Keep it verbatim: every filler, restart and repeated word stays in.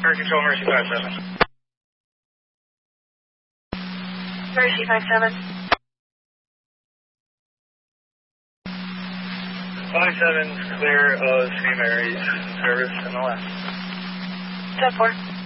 Current control, Mercy five seven. Mercy five seven. five seven's clear of Saint Mary's service in the left. ten four.